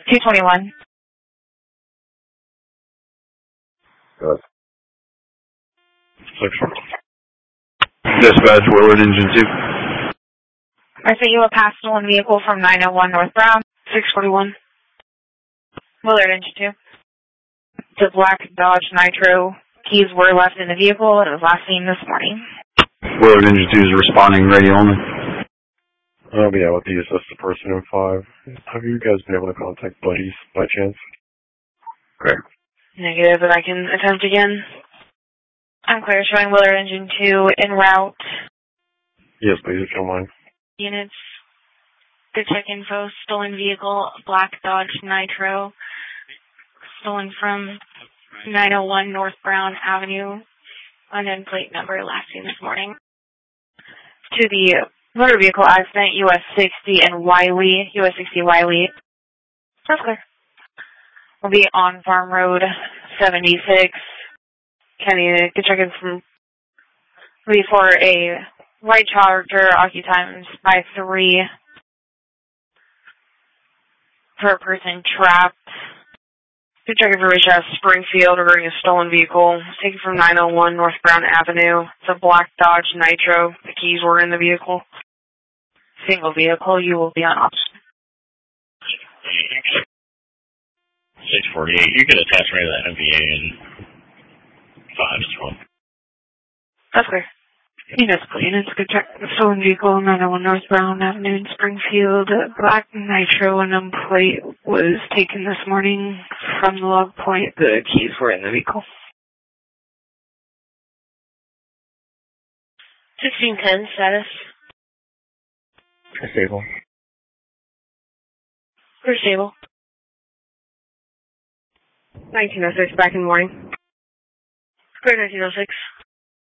221. Good. 6. Dispatch, Willard Engine 2. I sent you a past stolen vehicle from 901 North Brown, 641. Willard Engine 2. It's a black Dodge Nitro. Keys were left in the vehicle and it was last seen this morning. Willard Engine 2 is responding, radio only. Yeah, with the assisted person in 5. Have you guys been able to contact Buddies by chance? Correct. Negative, but I can attempt again. I'm clear, showing Willard Engine 2 en route. Yes, please, if you don't mind. Units, good check info, stolen vehicle, black Dodge Nitro, stolen from 901 North Brown Avenue, unknown plate number, last seen this morning. To the motor vehicle accident, US 60 and Wiley, US 60 Wiley. That's clear. We'll be on Farm Road 76. Kenny, good check in from for a white Charger, occupied by 3 per person trapped. Good check in for Rich Springfield regarding a stolen vehicle. Taken from 901 North Brown Avenue. It's a black Dodge Nitro. The keys were in the vehicle. Single vehicle. You will be on option. 648. You could attach me to that MVA in 5 as well. That's clear. Municipal units, good check. Stolen vehicle, 901 North Brown Avenue in Springfield. Black Nitro and plate was taken this morning from the log point. The keys were in the vehicle. 1610 status. Stable. Pretty stable. 1906 back in the morning. Clear 1906.